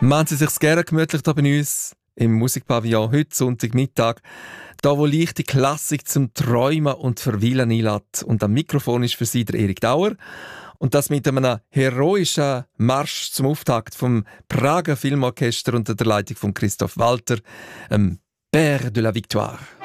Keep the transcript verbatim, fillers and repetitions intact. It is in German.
Machen Sie sich's gerne gemütlich hier bei uns im Musikpavillon heute Sonntagmittag, da wo leichte Klassik zum Träumen und Verweilen einlädt. Und am Mikrofon ist für Sie der Erik Dauer. Und das mit einem heroischen Marsch zum Auftakt vom Prager Filmorchester unter der Leitung von Christoph Walter, ähm, Père de la Victoire.